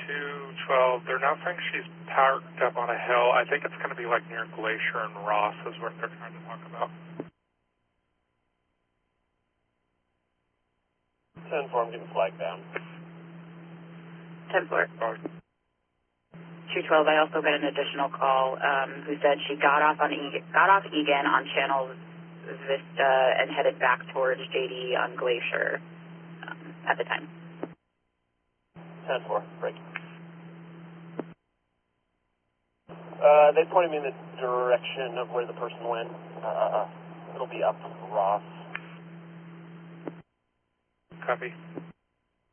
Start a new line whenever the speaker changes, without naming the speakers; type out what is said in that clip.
212, they're now saying she's parked up on a hill. I think it's going to be like near Glacier and Ross is what they're trying to talk about.
10-4, I'm getting flagged down.
10-4. 212, I also got an additional call who said she got off Egan on Channel Vista and headed back towards JD on Glacier at the time.
10-4, break. They pointed me in the direction of where the person went. It'll be up Ross.
Copy.